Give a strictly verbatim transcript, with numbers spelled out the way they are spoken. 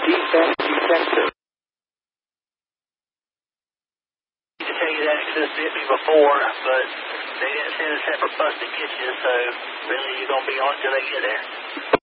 Defense detector. To tell you that because it's hit me before, but they didn't send a separate bus to get you, so really you're going to be on until they get there.